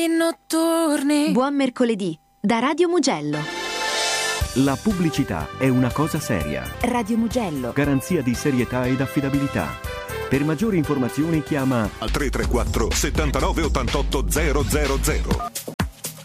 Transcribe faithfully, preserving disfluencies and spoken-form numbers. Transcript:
notturni. Buon mercoledì da Radio Mugello. La pubblicità è una cosa seria. Radio Mugello. Garanzia di serietà ed affidabilità. Per maggiori informazioni chiama al tre tre quattro settantanove ottantotto zero zero zero.